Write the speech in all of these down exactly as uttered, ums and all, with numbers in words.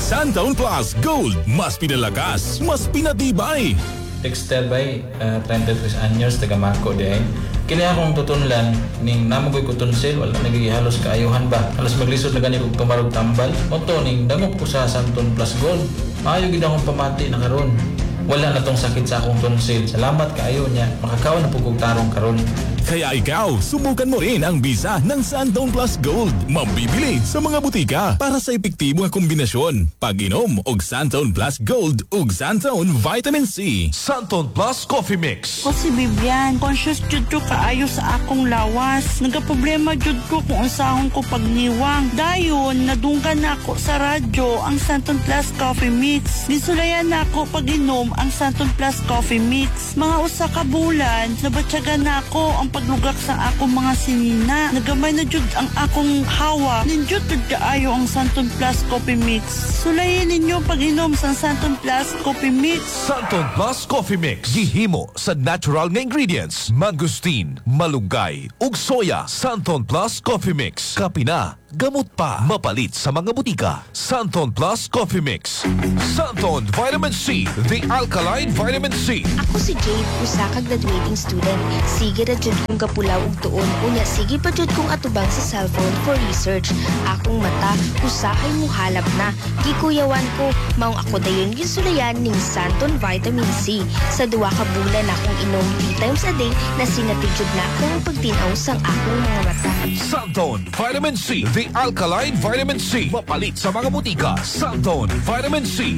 Santon Plus Gold, mas pinalakas, mas pinatibay. Dexter bay, uh, thirty-three anyos, taga Mako din. Kini akong tutunlan, ning namugoy ko tunsil, wala nagihalos kaayuhan ba. Halos maglisod na gani kong tumarog tambal. Oto, ning dangop ko sa Santon Plus Gold. Maayo gid akong pamati na karon. Wala na tong sakit sa akong tonsil. Salamat kaayo niya. Makakaon na po kong tarong karon. Kaya ikaw, subukan mo rin ang bisa ng Santon Plus Gold. Mabibili sa mga butika para sa epektibo nga kombinasyon. Pag-inom og Santon Plus Gold ug Santon Vitamin C. Santon Plus Coffee Mix. O si Bibian, conscious jud ko kaayo sa akong lawas. Nagaproblema jud ko kung unsahon ko pagniwang. Dayon, nadunggan na ako sa radyo ang Santon Plus Coffee Mix. Gisulayan na ako pag-inom ang Santon Plus Coffee Mix. Mga usa ka bulan, nabatyagan na ako ang paglugak sa akong mga sinina. Nagamay na jud ang akong hawa. Ninjud jud kaayo ang Santon Plus Coffee Mix. Sulayin ninyo pag-inom sa Santon Plus Coffee Mix. Santon Plus Coffee Mix. Gihimo sa natural nga ingredients. Mangosteen, malunggay, ug soya. Santon Plus Coffee Mix. Kapina, gamot pa, mapalit sa mga butika. Santon Plus Coffee Mix. Santon Vitamin C, the alkaline vitamin C. Ako si Jade, usa ka graduating student. Sige ra jud kong kapulaw og tuon. Unya sige pa jud kong atubang sa cellphone for research. Akong mata usahay mo halap na. Gikuyawan ko, maong ako dayon gisulayan ning Santon Vitamin C. Sa duwa ka bulan akong inom three times a day na sinatijud na akong pagtinaw sang akong mga mata. Santon Vitamin C, the alkaline vitamin C. Mapalit sa mga butika. Santon Vitamin C.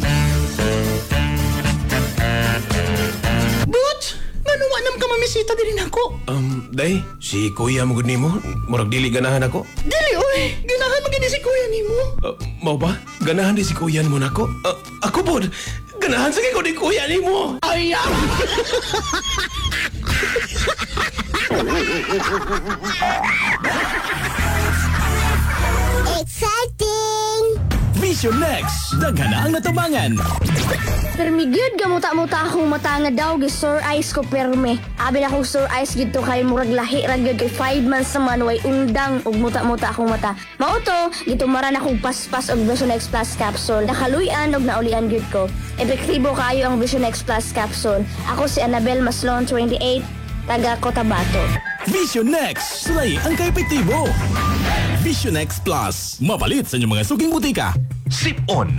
Butch! Ngano wa nam ka mamisita diri nako? Um, day, si kuya mo gud nimo. Murag dili ganahan ako. Dili oy, ganahan magini si kuya nimo. Uh, mao ba? Ganahan di si kuya mo nako. Uh, ako pod. Ganahan sa ko di kuya nimo. Ay! ah! Exciting! Vision Next, daghan na ang natabangan. Permigyud gamuta-muta akong mata nga daw gi sore eyes ko perme. Abi na akong sore eyes gid to kay murag lahi ra gyud kay five months naman way undang ug muta-muta akong mata. Mao to, gitumaran akong paspas og Vision X Plus capsule. Nakaluy-an og naulian gyud ko. Epektibo kaayo ang Vision X Plus capsule. Ako si Annabel Maslon, twenty-eight, taga Cotabato. Vision Next, sulay ang kaepektibo. Vision X Plus, mapalit sa inyong mga suging butika. Sip-on.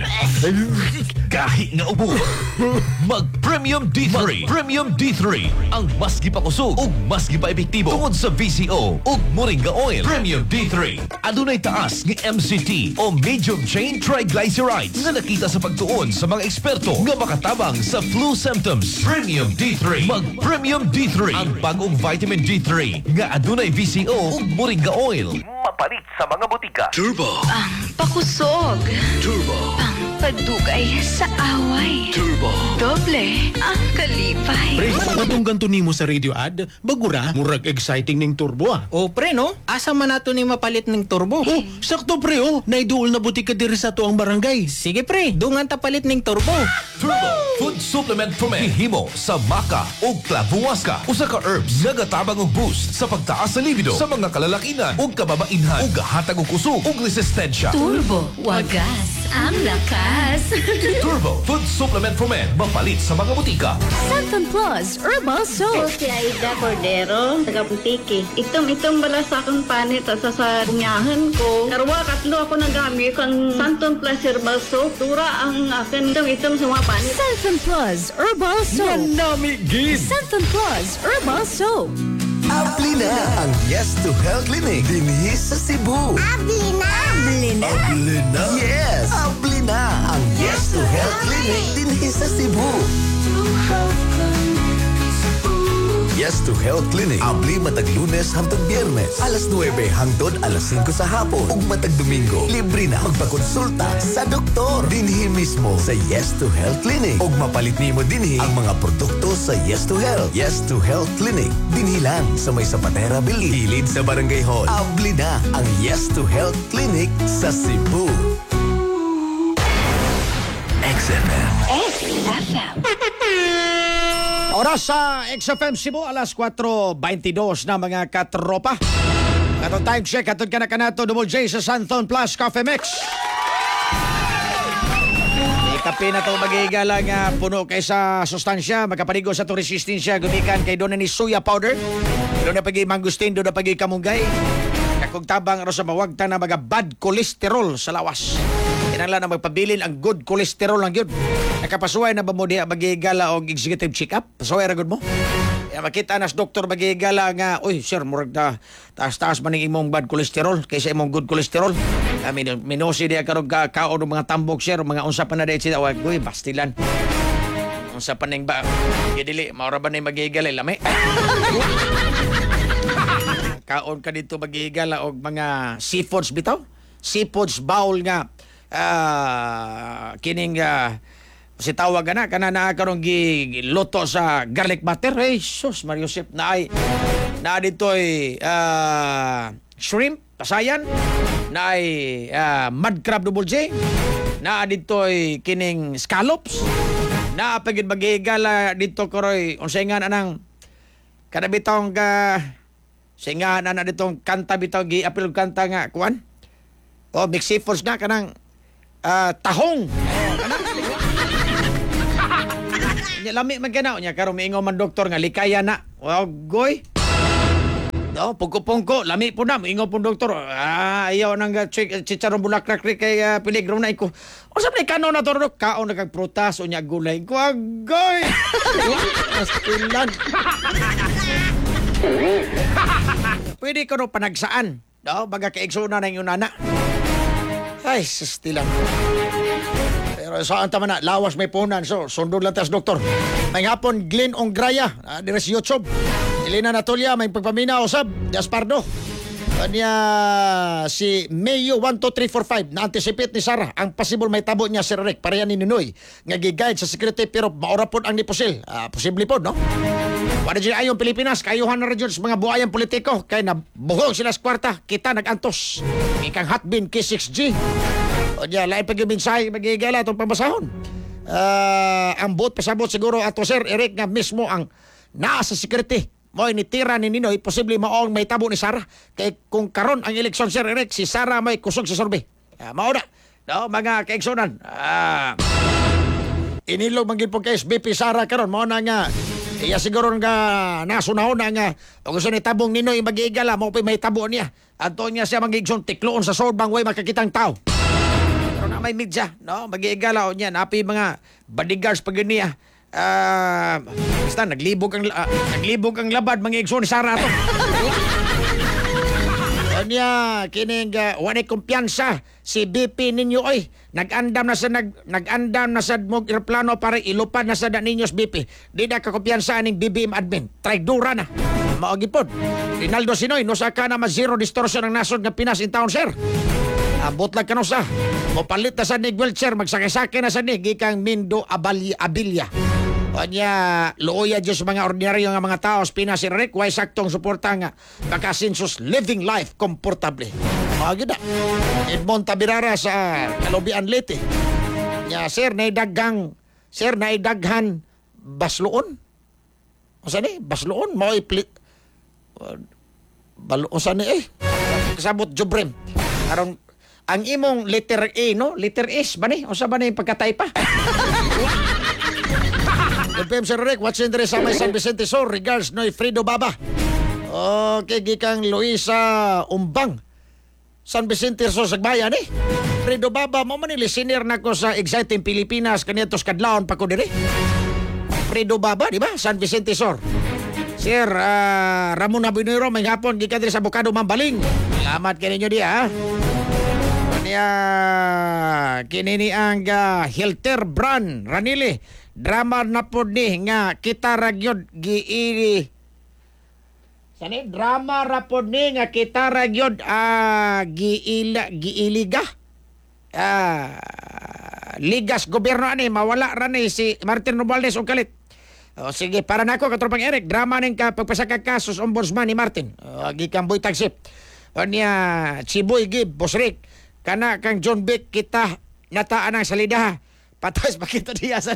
Kahit nga ubo. Mag-Premium D three. Premium D three. Ang mas gipakusog ug mas gipa-epektibo tungod sa V C O ug Moringa Oil. Premium D three. Adunay taas ng M C T o medium chain triglycerides nga nakita sa pagtuon sa mga eksperto nga makatabang sa flu symptoms. Premium D three. Mag-Premium D three. Ang bagong vitamin D three nga adunay V C O ug Moringa Oil. Mapalit sa mga butika. Turbo. Ang pakusog. Turbo. Ang pagdugay sa away. Turbo. Doble ang kalipay. Pre, katong ganto nimo sa radio ad, bagura, murag exciting ning turbo ah. O pre no, asa man nato ni mapalit ng turbo? Oh, sakto pre oh, naiduol na butika diri sa tuang barangay. Sige pre, dungan ta palit ng turbo. Turbo Food Supplement for Men. Himo sa maca o clavuasca. Usa ka herbs nga gatabang og boost sa pagtaas sa libido sa mga kalalakinan ug kababaihan ug gahatag og kusog ug resistensya. Turbo, wagas ang lakas. Turbo Food Supplement for Men. Mapalit sa mga butika. Santon Plus Herbal Soap. Si Aida Cordero, taga Putiki. Itom-itom bala sa akong panit sa sa bunyahan ko. Karwa, katlo ako nagamit ang Santon Plus Herbal Soap. Tura ang akin itom-itom sa mga panit. Santon Plus Herbal Soap. Manami gid. Santon Plus Herbal Soap. Abli na ang Yes to Health Clinic dinhi sa Cebu. Abli na! Abli na. Abli na? Yes! Abli na ang Yes to Health Clinic dinhi sa Cebu. Yes to Health Clinic. Abli matag Lunes hangtod Biyernes. Alas nuwebe hangtod alas singko sa hapon. Ug matag Domingo, libre na magpakonsulta sa doktor. Dinhi mismo sa Yes to Health Clinic. Ug mapalit nimo dinhi ang mga produkto sa Yes to Health. Yes to Health Clinic. Dinhi lang sa may Zapatera Building. Ilid sa Barangay Hall. Abli na ang Yes to Health Clinic sa Cebu. X F M. X F M. Oras sa X F M Cebu, alas kwatro twenty-dos na mga katropa. Katong time check, katong ka na kanato, Double J sa Santon Plus Coffee Mix. Kape na to magigala nga puno kay sa sustansya, magkapanigo sa to resistensya, gumikan kay doon ni soya powder. Doon na pagi mangustin, doon na pagi kamunggay. Kakog tabang ro sa mawagta na mga bad cholesterol sa lawas. Kinahanglan na magpabilin ang good cholesterol lang yun. Nakapasuway na ba mo diha magigala og executive check-up? Pasuway ra gud mo. Ya makita nas doktor magigala nga, "Uy, sir, murag ta taas-taas man ning imong bad cholesterol kaysa imong good cholesterol." Kami uh, minosi diha karong ka, kaon ng mga tambok, sir, mga unsa pa na diha sila. Uy, bastilan. Unsa pa ning ba? Dili, maura ba ning magigala lami? Kaon ka dito magigala og mga seafoods bitaw? Seafoods bowl nga uh, kining uh, si tawag na kana na karong gi luto sa garlic butter. Hey, sus Mario Sip na ay na ditoy uh, shrimp pasayan, na ay uh, mud crab double J, na ditoy kining scallops, na pagid magigala dito karoy unsay nga anang kada bitong ka singa na na ditong kanta bitaw gi apil kanta nga kuan. O mixed seafoods nga kanang uh, tahong. Nya lami man kana nya karon miingon man doktor nga likaya na. Wow, goy. No, pungko-pungko, lami po na miingon po doktor. Ah, ayaw nang chicharon bulaklak kay uh, peligro na iko. Usa man kanon na to dok, kaon na kag prutas unya gulay. Ko goy. Astilan. Pwede ko no panagsaan. No, baga kaigsuna na yung nana. Ay, astilan. Pero saan tama na, lawas may punan. So, sundod lang tas doktor. May hapon, Glenn Ongraya, uh, dire sa YouTube. Elena Natolia, may pagpaminaw, sab, Jaspardo. Kanya si Mayo one two three four five na-anticipate ni Sarah ang possible may tabo niya si Rick pareha ni Ninoy nga gi-guide sa security pero maura pod ang nipusil. Uh, posible pod, no? Wala dyan ayong Pilipinas, kayuhan na rin sa mga buhayang politiko kaya nabuhong sila sa kwarta, kita nag-antos. Ikang hotbin K six G. O diya, lain pag yung mensahe magigala itong pambasahon. Uh, ang boat pasabot siguro ato Sir Eric nga mismo ang nasa security. Mo ni tira ni Ninoy, posible maong may tabo ni Sarah. Kay kung karon ang eleksyon Sir Eric, si Sarah may kusog sa survey. Uh, mauna, no, mga kaigsunan. Uh, inilog manggil po kay S B P Sarah karon, mauna nga. Iya siguro nga nasunahon na nga o gusto ni tabong Ninoy mag-iigala mo pa may tabo niya. Ato niya siya mag-igson tikloon sa sorbang way makakitang tao. Pero na may midya, no? Mag-iigala o niya. Napi mga bodyguards pag niya. Ah, uh, basta naglibog ang uh, naglibog ang labad mag-igson ni Sarah to. O niya kining uh, wala kumpiyansa si B P ninyo oy. Nag-andam na sa nag nag-andam na sa mog eroplano para ilupad na sa da ninyos B P. Di na kakumpiyansa ning B B M admin. Traidora na. Mao gipod. Rinaldo Sinoy no sa kana ma zero distortion ang nasod nga Pinas in town sir. Abot lang kano sa. Mopalit na sa nig wheelchair magsakay-sakay na sa nig gikang Mindo Abalya Abilya. Kanya, looya Diyos mga ordinaryo nga mga tao sa Pinas, si Rick, way saktong suporta nga makasinsus living life komportable. Mga gina. Edmond Tabirara sa Kalubian Leyte. Nya, sir, naidaggang, sir, naidaghan basloon. O saan eh? Basloon? Mo iplit. Balo, o saan eh? Kasabot Jubrem. Karong, ang imong letter A, no? Letter S ba ni? O saan ba ni pagkatay pa? P M Sir Rick, watching there sa may San Vicente Sur. Regards, Noy Fredo Baba. Okay, gikang Luisa Umbang. San Vicente Sur, Sagbayan eh. Fredo Baba, mo man listener na ko sa Exciting Pilipinas. Kanitos kadlaon pa ko dire. Fredo Baba, di ba? San Vicente Sur. Sir, uh, Ramon Abinero, may hapon, gikan dire sa Bukado Mambaling. Salamat kaninyo di, ha? Kanya, kinini ang uh, Hilter Brand, Ranili. Drama na po ni nga kita ragyod giili. Sani drama ra po ni nga kita ragyod ah giila giiliga. Ah ligas gobyerno ani mawala ra ni si Martin Romualdez og kalit. O sige para nako katropang Eric drama ning ka pagpasaka kasos ombudsman ni Martin. O gikang boy tagsip. O niya Chiboy Gib Bosrik kana kang John Beck kita nataan ang salidaha. Patas pakita dia sa.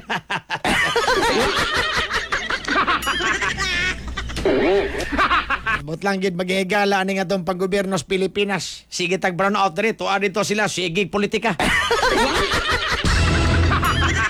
Mut lang gid magigala ning atong panggobyerno sa Pilipinas. Sige tag brown out diri to adito sila sige politika.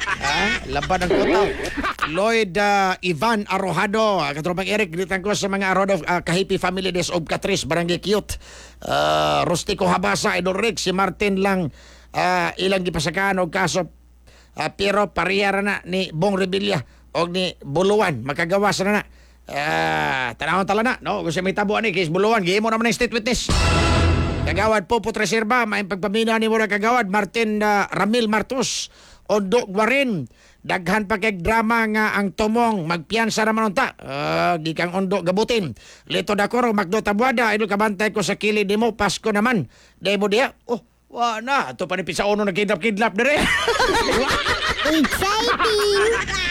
Ha? Laban ng kotaw. Lloyd uh, Ivan Arrojado, katropang Eric, gilitan ko sa mga Arrodo uh, Kahipi Family Des of Catris, Barangay Cute. Uh, Rustico Habasa, Idol Rick, si Martin lang uh, ilang gipasakaan og kaso uh, pero parihara na ni Bong Revilla o ni Buluan. Makagawas na na. Uh, tanahon tala na, no? Kung siya may tabuan ni Case Buluan, gihimo naman ng state witness. Kagawad po Putre Reserva, may pagpamina ni Mura Kagawad, Martin uh, Ramil Martos, Ondo Guarin, daghan pa kay drama nga ang tumong magpiyansa naman unta. Uh, di kang Ondo gabutin. Lito Dakoro, Magdo Tabuada, idol kabantay ko sa kilid mo, Pasko naman. Demo diya, oh, wa na, ito pa ni Pisa Ono nagkidlap-kidlap dire. Exciting!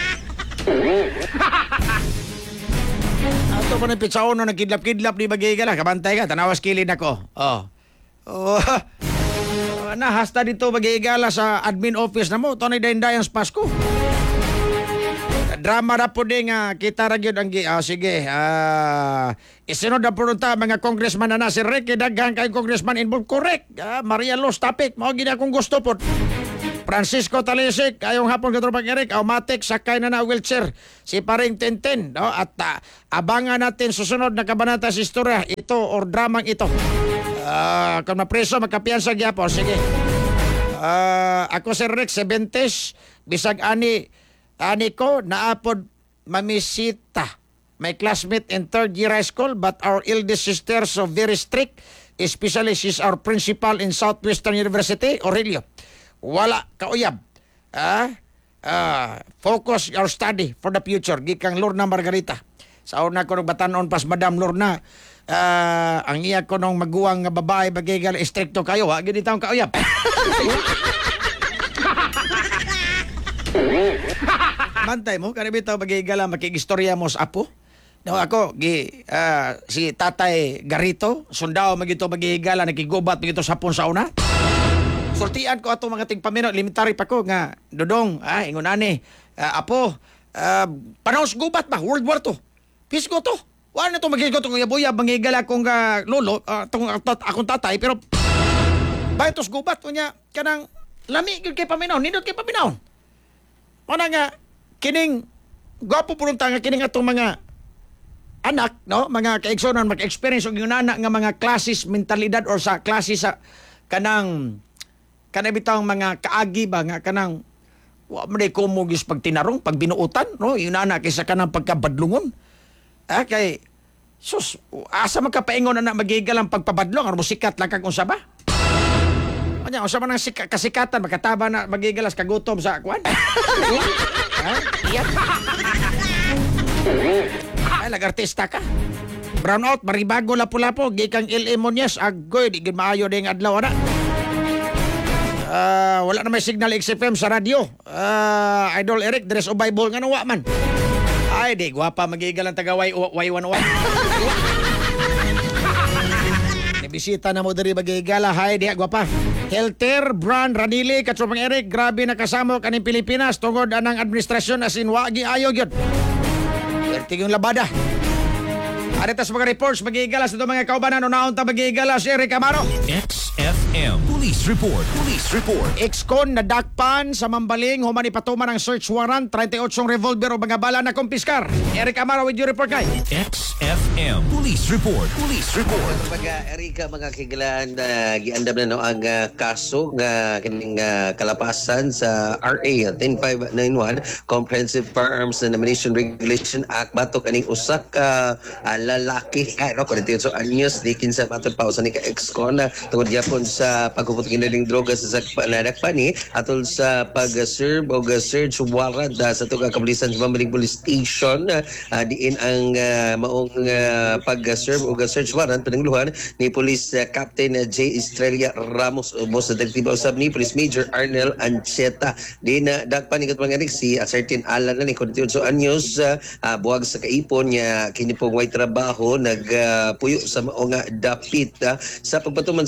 Ito pa ni Pisa Ono nagkidlap-kidlap di bagay-gala, kabantay ka, tanawas kilid ako. Oh. Oh, na hasta dito mag-iigala sa admin office na mo. Ito na dayan-dayan sa Pasko. Drama na po din nga kita ra gyud ang gi. Ah, sige. Ah, isunod na po ta mga congressman na na si Ricky daghan kay congressman involved. Correct. Ah, Maria Los topic. Mao gid akong gusto po. Francisco Talesik, ayong hapon katropang Eric, automatic sakay na na wheelchair si Paring Tintin, no? At uh, abangan natin susunod na kabanata sa istorya ito or dramang ito. Uh, kung mapreso, magkapiyansa gyapon. Sige. Uh, ako si Rick Sebentes, bisag ani ani ko naapod mamisita. My classmate in third year high school, but our eldest sister so very strict, especially she's our principal in Southwestern University, Aurelio. Wala kauyab. Ah, uh, focus your study for the future. Gikang Lorna Margarita. Sa una ko batanon pas Madam Lorna. Uh, ang iya ko nung maguwang nga babae bagay gal stricto kayo. Ha, gini taong kauyab. Mantay mo, kani bitaw bagay gala makigistorya mo sa apo. No, ako gi uh, si Tatay Garito, sundao magito bagay gala nakigubat magito sa hapon sa una. Sultian ko ato mga tingpamino, limitary pa ko nga dodong, ah, ingon ani, uh, apo, uh, panahon sa gubat ba, World War Two. Pisko to. Wala na to magigo to kuya buya, mangigal akong uh, lolo, uh, tong, uh, akong tatay, pero bayo to sa gubat, kunya, kanang lami kay paminaw, nindot kay paminaw. Mana nga, kining, gwapo purunta nga kining atong mga anak, no, mga kaigsonon, mag-experience og yunana nga mga klasis mentalidad or sa klasis sa kanang kanang bitang mga kaagi ba nga kanang wa man ko mo gis pag tinarong pag binuutan no yunana kaysa kanang pagkabadlungon. Ah kay sus asa magkapaingon na magigal ang pagpabadlong ano sikat lang kag unsa ba? Anya unsa man ang sik- kasikatan makataba na magigalas kagutom sa kwan? Ha? Iyat. Ay, nag-artista ka. Brownout, maribago lapu-lapo, gikang L A Muñez, agoy, di gid maayo ding adlaw na. Uh, wala na may signal X F M sa radio. Uh, Idol Eric, dress o Bible nga nawa man. Ay, di, gwapa, magigal ang tagaway, way one one. Nibisita na mo dari bagigala, hay, di, gwapa. Helter, Brand, Ranili, Katsupang Eric, grabe na kasamo kaning Pilipinas, tungod anang administrasyon asin wagi ayaw yun. Tingin yung labada. Aritas mga reports, magigalas ito mga kaubanan, unaon ta magigalas si Eric Amaro. X F M Police Report. Police Report. Ex-con na dakpan sa Mambaling, humani patuman ang search warrant, thirty-eight revolver o mga bala na kumpiskar. Eric Amaro with your report kay. X F M Police Report. Police Report. Mga Erika, mga kigalan, uh, giandam na no ang uh, kaso nga kining uh, kalapasan sa R A ten five nine one Comprehensive Firearms and Ammunition Regulation Act batok aning usak ka uh, lalaki kay no forty-eight anyos di kinsa matod pa usa ni ka ex-con uh, tungod gyapon sa pagkupot kinaling droga sa sakpanadakpan ni atol sa pag-serve o search warrant uh, sa tuga kapulisan sa Mambaling Police Station uh, diin ang uh, maong uh, pag-serve o search warrant panangluhan ni Police uh, Captain uh, J. Estrella Ramos o sa Detective usab ni Police Major Arnel Ancheta di na dakpan ni katmanganik si uh, certain Alan na ni forty-eight anyos uh, uh, buwag sa kaipon niya kini pong way trabaho nagpuyo uh, sa maong uh, dapit uh, sa pagpatuman sa mga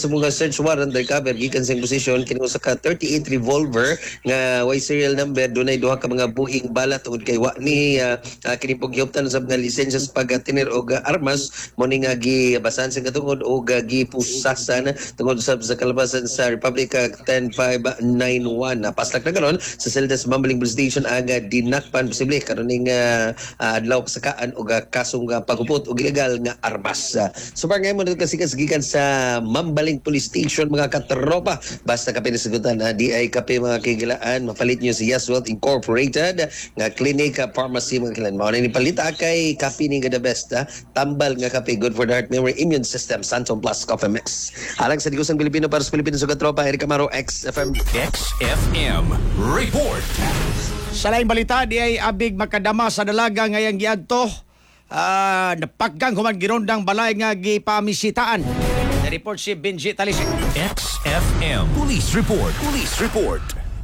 search warrant recover gikan sa posisyon kini usa ka thirty-eight revolver nga way serial number dunay duha ka mga buhing bala tungod kay wa ni uh, uh, kini paghiyoptan sa mga lisensya sa pagtinir og uh, armas mo ni nga gibasan sa katungod og uh, gipusasan tungod sa, sa kalabasan sa Republic Act ten five ninety-one. Uh, paslak na karon sa selda sa Mambaling Police Station ang uh, dinakpan posible karon ning uh, uh, adlaw kasakaan og uh, kasong uh, paghupot og ilegal nga armas. Uh, so para ngayon mo kasikas gikan sa Mambaling Police Station mga katropa, basta kape na sagutan uh, di ay kape mga kigilaan mapalit nyo si Yes Wealth Incorporated nga clinic uh, pharmacy mga kilan mao ni palita kay kape ni the best uh, tambal nga kape good for the heart memory immune system Santon Plus Coffee Mix alang sa digusang Pilipino para sa Pilipino sa katropa Eric Amaro X F M X F M Report. Sa laing balita, di ay abig makadama sa dalaga ngayang giadto. Uh, napaggang human girondang balay nga gipamisitaan. Na-report si Benji Talisik. X F M Police Report. Police Report.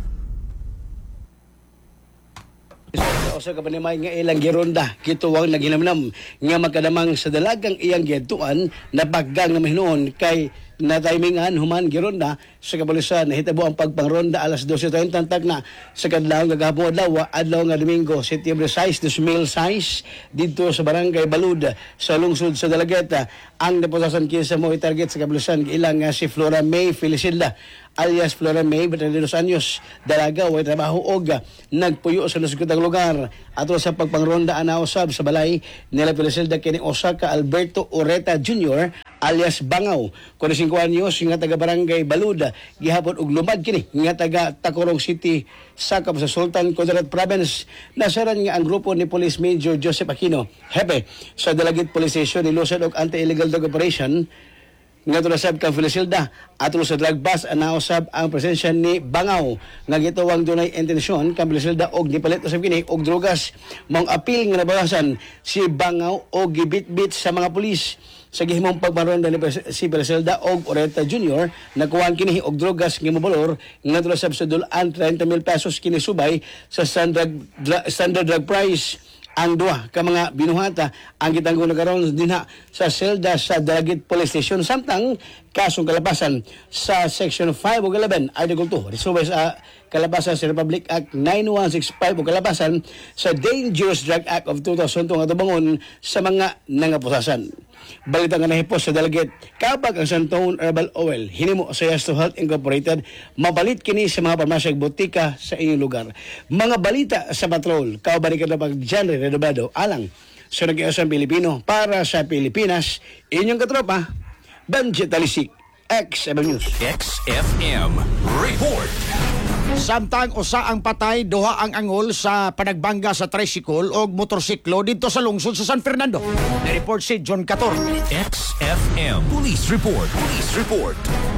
Usa ka panimay nga ilang gironda kituwang naghinamnam nga makadamang sa dalagang iyang giadtuan napaggang nga mahinuon kay na timingan human gironda sa kapulisan nahitabo ang pagpangronda alas twelve thirty tag na sa kadlaw nga gahapon adlaw adlaw nga Domingo September six two thousand six didto sa barangay Balud sa lungsod sa Dalageta ang deposasan kinsa mo itarget sa kapulisan ilang nga si Flora May Felicilda alias Flora May between anyos dalaga way trabaho og nagpuyo sa nasugtang lugar ato sa pagpangronda ana usab sa balay nila Felicilda kini Osaka Alberto Ureta Junior alias Bangaw kuno singko anyos nga taga barangay Balud gihapon og lumad kini nga taga Tacorong City sakop sa Sultan Kudarat Province nasaran nga ang grupo ni Police Major Joseph Aquino hepe sa Dalagit Police Station nilusad og anti-illegal drug operation nga tulasab kang Felicilda atol sa drug bust anausab ang presensya ni Bangaw nga gituwang dunay intensyon kang Felicilda og nipalit usab kini og drogas mong apil nga nabawasan si Bangaw og gibit-bit sa mga pulis sa gihimong pagbaronda ni si Felicilda og Oreta Junior nakuhaan kini og drogas nga mobalor nga tulasab sa dulan thirty mil pesos kini subay sa standard dra, standard drug price ang duha ka mga binuhata ang gitanggo na karon dinha sa selda sa Dalagit Police Station samtang kasong kalapasan sa Section five o eleven Article two risubay sa kalapasan sa Republic Act ninety-one sixty-five o kalapasan sa Dangerous Drug Act of two thousand two nga tubangon sa mga nangapusasan. Balita nga nahipos sa Dalagit kapag ang Santon Herbal Oil hinimo sa Yes to Health Incorporated mabalit kini sa mga parmasya botika sa inyong lugar. Mga balita sa patrol kaubalikan na pag genre renovado alang sa nag-iasang Pilipino para sa Pilipinas inyong katropa Benji Talisik X F M News. X F M Report. Samtang usa ang patay, duha ang angol sa panagbangga sa tricycle o motorsiklo dito sa lungsod sa San Fernando. Na-report si John Cator. X F M Police Report. Police Report.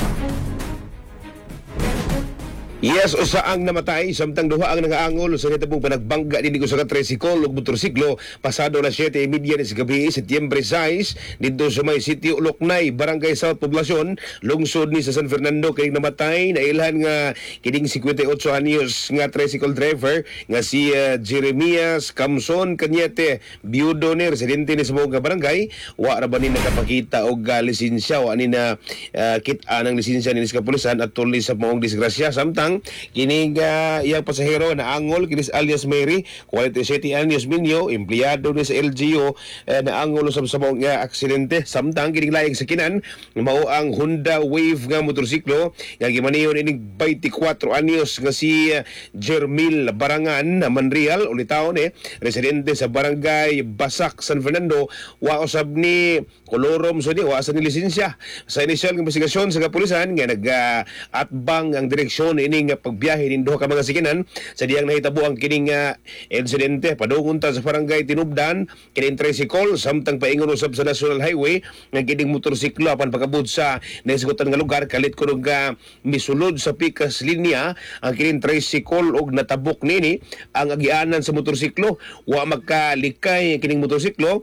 Yes, usa ang namatay samtang duha ang nangaangol sa hitapong panagbangga dinhi sa tricycle ug motorsiklo pasado alas siyete media ni sa gabi Setyembre sais didto sa may sitio Loknay, Barangay South Poblacion, lungsod ni sa San Fernando kay namatay na ilhan nga kining fifty-eight anyos nga tricycle driver nga si uh, Jeremias Camson Cañete, biyudo ni residente ni sa mga barangay, wa ra ba ni nakapakita og uh, lisensya wa ni na uh, kit-an ang lisensya ni sa kapulisan at tuloy sa maong disgrasya samtang kining uh, iyang pasahero na angol kinis alias Mary forty-seven anyos minyo empleyado ni sa L G U uh, na angol sa sabong nga uh, aksidente samtang kining layang sakinan mao ang Honda Wave nga motorsiklo nga gimaniho ining twenty-four anyos nga si uh, Jermil Barangan Manreal ulitaon eh residente sa barangay Basak San Fernando wa usab ni kolorom so di wa sa ni lisensya sa initial investigasyon sa kapulisan nga nag-atbang uh, ang direksyon ini nga pagbiyahe nin duha ka mga sikinan sa diyang nahitabo ang kining uh, insidente padungon ta sa barangay Tinubdan kining tricycle samtang paingon usab sa National Highway nga kining motorsiklo apan pagabot sa nasigutan nga lugar kalit kuno nga misulod sa pikas linya ang kining tricycle og natabok nini ang agianan sa motorsiklo wa magkalikay kining motorsiklo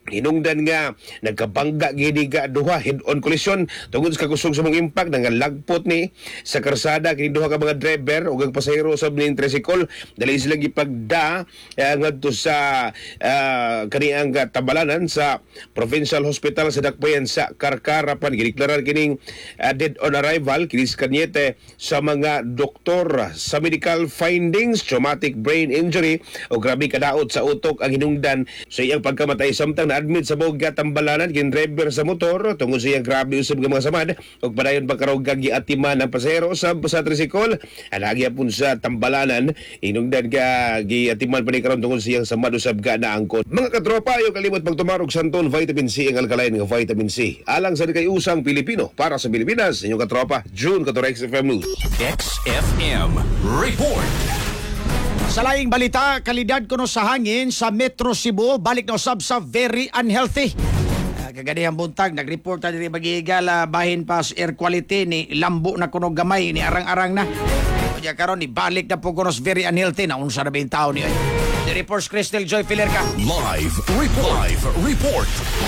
Hinungdan nga nagkabangga gini ga duha head-on collision tungod sa kakusog sa mga impact nga lagpot ni sa karsada kini duha ka mga driver ug ang pasahero usab ning tricycle dali sila gipagda uh, ngadto sa uh, kaniang tabalanan sa Provincial Hospital sa Dakbayan sa Karkarapan. Gideklarar kining uh, dead on arrival kini sa kanyete sa mga doktor sa medical findings, traumatic brain injury o grabe kadaot sa utok ang hinungdan sa iyang pagkamatay samtang na-admit sa Boga Tambalanan kin driver sa motor tungod sa iyang grabe usab nga mga samad ug padayon pagkarog giatiman ang pasahero usab sa tricycle alagi pun sa Tambalanan hinungdan ka giatiman pa ni karon tungod sa iyang samad usab ga na angkon. Mga katropa, ayo kalimot pagtumarog Santon Vitamin C ang alkaline nga vitamin C alang sa kay usang Pilipino para sa Pilipinas. Inyong katropa June Katorek X F M News. X F M Report. Sa laing balita, kalidad kuno sa hangin sa Metro Cebu balik na usab sa very unhealthy. Uh, kaganihang buntag nag-report ta diri magigala bahin pa sa air quality ni lambo na kuno gamay ni arang-arang na. Kaya karon ni balik na po kuno sa very unhealthy na unsa na ba yung tao ni ay. The reports Crystal Joy Filerca. Live report. Live report.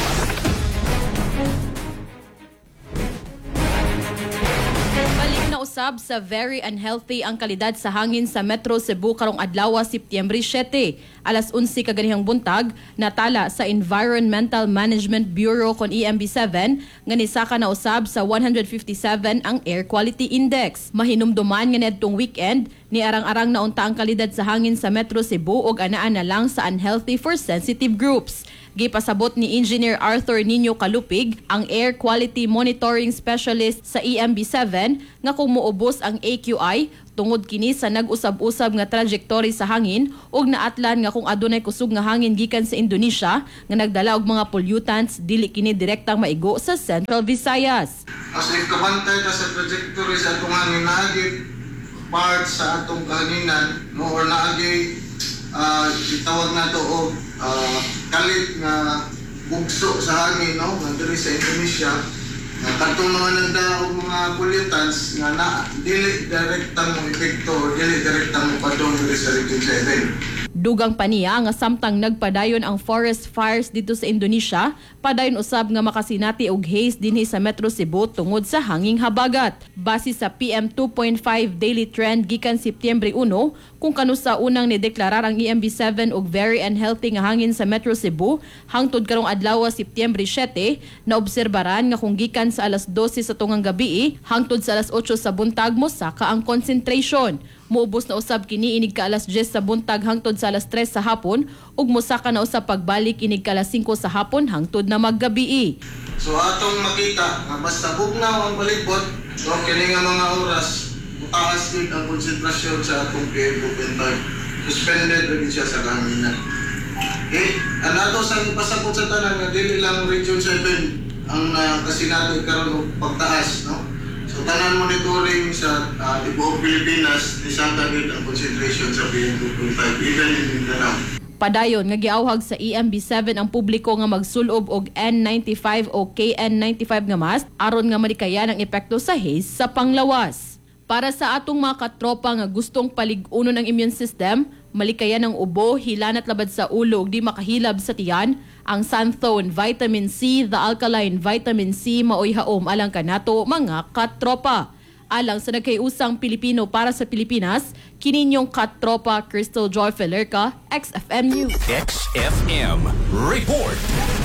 Usab sa very unhealthy ang kalidad sa hangin sa Metro Cebu karong adlaw Setyembre siyete. Alas onse kaganihang buntag natala sa Environmental Management Bureau kon E M B seven nga nisaka na usab sa one fifty-seven ang air quality index. Mahinumduman nga nedtong weekend ni arang-arang na unta ang kalidad sa hangin sa Metro Cebu ug anaa na lang sa unhealthy for sensitive groups. Gipasabot ni Engineer Arthur Nino Kalupig, ang Air Quality Monitoring Specialist sa E M B seven, nga kung muubos ang A Q I tungod kini sa nag-usab-usab nga trajectory sa hangin ug naatlan nga kung adunay kusog nga hangin gikan sa Indonesia nga nagdala og mga pollutants dili kini direktang maigo sa Central Visayas. As if kabantay ka sa trajectory sa atong hangin naagi part sa atong kahanginan no or naagi uh, itawag nato og uh, kalit nga bugso sa hangin no nga diri sa Indonesia. Uh, katong mga nagdaog mga pollutants nga na dili direktang mo epekto o dili direktang mo padong diri sa Region seven. Dugang pa niya nga samtang nagpadayon ang forest fires dito sa Indonesia, padayon usab nga makasinati og haze dinhi sa Metro Cebu tungod sa hanging habagat. Base sa P M two point five daily trend gikan Setyembre one, kung kanusa unang nideklarar ang E M B seven og very unhealthy nga hangin sa Metro Cebu, hangtod karong adlaw Setyembre siyete, naobserbaran nga kung gikan sa alas dose sa tungang gabi hangtod sa alas otso sa buntag mosaka ang concentration. Muubos na usab kini inig ka alas diyes sa buntag hangtod sa alas tres sa hapon ug mosaka na usab pagbalik inig ka alas singko sa hapon hangtod na maggabi. So atong makita nga basta bugnaw ang palibot, so kini nga mga oras mutaas gid ang konsentrasyon sa atong P M two point five. Suspended rin siya sa kahanginan. Okay? Ang ato sa pasabot sa tanan nga dili lang Region seven ang uh, kasinati karon og pagtaas, no? So tanan monitoring sa uh, tibuok Pilipinas nisangka gid ang concentration sa P M two point five even in Mindanao. Padayon nga giawhag sa E M B seven ang publiko nga magsulob og N ninety-five o K N ninety-five nga mask aron nga malikayan ang epekto sa haze sa panglawas. Para sa atong mga katropa nga gustong palig-unon ang immune system, malikayan ang ubo, hilanat labad sa ulo ug di makahilab sa tiyan, ang Santhone Vitamin C, the Alkaline Vitamin C maoy haom alang kanato mga katropa. Alang sa nagkayusang Pilipino para sa Pilipinas, kininyong katropa Crystal Joy Filerca, X F M News. X F M Report.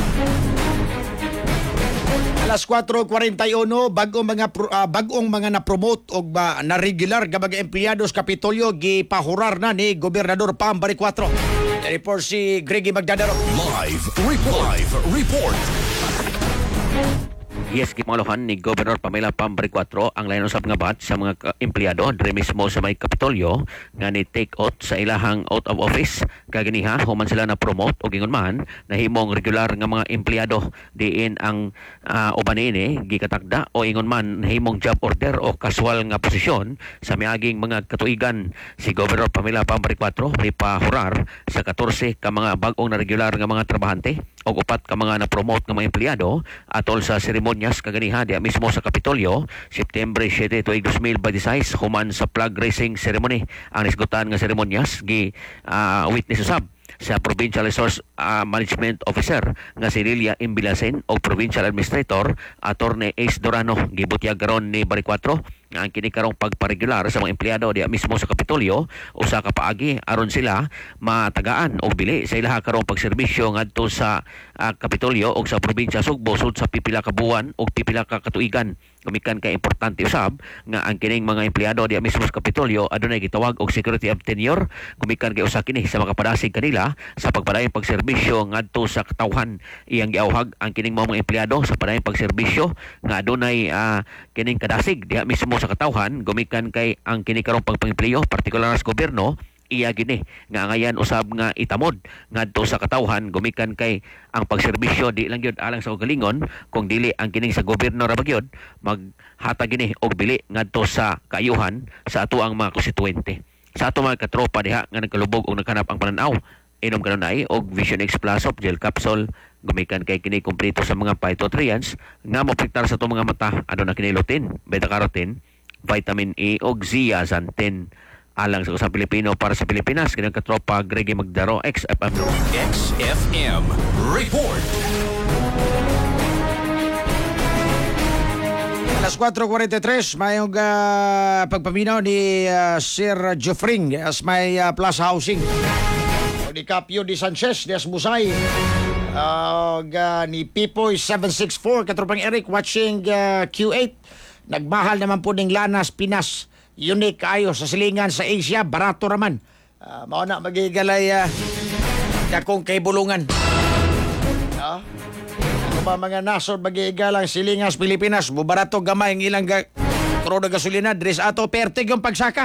Alas kwatro forty-one, bagong mga uh, bagong mga na-promote o uh, na-regular nga mga empleyado sa Kapitolyo gipahurar na ni Gobernador Pambari four. Report si Greggy Magdadaro. Live report. Live report. Yes, gimalohan ni Gobernador Pamela Pambari four ang lain usab nga batch sa mga uh, empleyado diri mismo sa may Kapitolyo nga ni take out sa ilahang out of office kaganiha human sila na promote o gingon man nahimong regular nga mga empleyado diin ang uh, uban ini gikatakda o ingon man nahimong job order o casual nga posisyon sa miaging mga katuigan. Si Gobernador Pamela Pambari four may pahurar sa fourteen ka mga bag-ong na regular nga mga trabahante o upat ka mga na-promote nga mga empleyado atol sa seremonyas kaganiha diya mismo sa Kapitolyo Setyembre siyete tuig two thousand twenty-six human sa flag raising ceremony ang nisgutan nga seremonyas gi uh, witness usab sa Provincial Resource ah, Management Officer nga si Lilia Imbilasen o Provincial Administrator Attorney Ace Dorano gibutyag karon ni Bari four nga ang kini karong pagparegular sa mga empleyado diha mismo sa Kapitolyo usa ka paagi aron sila matagaan og bili sa ilaha karong pagserbisyo ngadto sa uh, Kapitolyo o sa probinsya Sugbo sud sa pipila ka buwan o pipila ka katuigan. Kumikan kay importante usab nga ang kining mga empleyado diha mismo sa Kapitolyo adunay gitawag og security of tenure. Kumikan kay usa kini sa makapadasig kanila sa pagpadayong pagserbisyo ngadto sa katawhan. Iyang giawhag ang kining mga empleyado sa padayong pagserbisyo nga adunay uh, kining kadasig diha mismo sa katawhan. Gumikan kay ang kini karong pagpangempleyo partikular sa gobyerno iya gini nga ngayan usab nga itamod ngadto sa katawhan gumikan kay ang pagserbisyo di lang gyud alang sa ugalingon kung dili ang kining sa gobyerno ra bagyod maghatag gini og bili ngadto sa kaayuhan sa ato ang mga konstituente. Sa ato mga katropa diha nga nagkalubog og naghanap ang pananaw inom kanunay og Vision X Plus of gel capsule gumikan kay kini kumpleto sa mga phytonutrients nga moprotektar sa ato mga mata aduna kini lutein, beta carotene, vitamin E og zeaxanthin alang sa usang Pilipino para sa Pilipinas. Kanyang katropa Greggy Magdaro, X F M. X F M Report. Alas four forty-three, may uh, pagpaminaw ni uh, Sir Jofring as may uh, Plus Housing. Ni Capio di Sanchez, di Asmusay. Uh, uh, ni Pipoy seven six four, katropang Eric watching uh, Q eight. Nagmahal naman po ng Lanas, Pinas. Unique kayo sa silingan sa Asia, barato raman. Uh, mao na magigalay uh, dakong kay bulungan. Uh, ano ba mga nasod magigalang silingan sa Pilipinas, bubarato gamay ang ilang ga krudo gasolina, dres ato pertig yung pagsaka.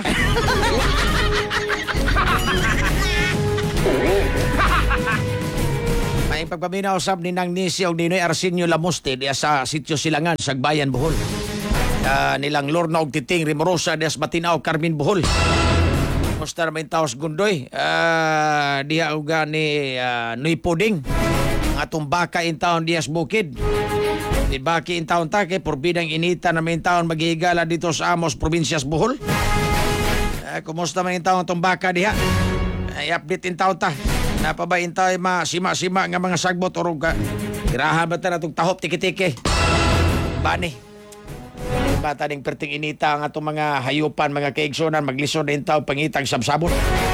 May pagpaminaw sab ni Nang Nisi o Ninoy Arsenio Lamoste diya sa sitio Silangan, Sagbayan, Bohol. Uh, nilang Lorna og Titing Rimorosa des Batinaw, Carmen, Bohol. Musta naman taos Gundoy uh, diha uga ni uh, Noy Puding ang atong baka in town Dias Bukid di baki in town ta kay porbidang inita naman taon maghihigala dito sa Amos, Provinsias, Bohol. Uh, kumusta man in town atong baka diha ay update in town ta napaba in town ma sima-sima nga mga sagbot o ruga irahan ba ta natong tahop tiki-tiki bani bata ning perting inita ang atong mga hayupan, mga kaigsonan, maglisod na intaw pangitag sabsabot.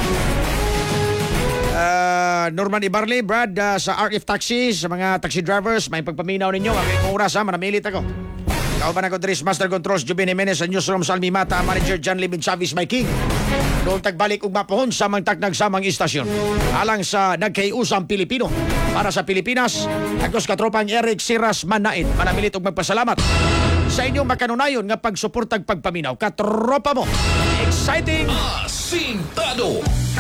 Uh, Norman Ibarley, Brad, uh, sa R F Taxi, sa mga taxi drivers, may pagpaminaw ninyo. Ang oras ha, manamilit ako. Ikaw ba na ko, Dris, Master Controls, Jubin Jimenez, sa Newsroom, Salmi Mata, Manager John Limit Chavis, my king. Doon tagbalik ug mapahon sa mga taknag samang istasyon. Alang sa nagkaiusang Pilipino. Para sa Pilipinas, agos katropang Eric Siras Manait. Manamilit ug magpasalamat sa inyong makanunayon nga pagsuportag pagpaminaw. Katropa mo, exciting, Asintado.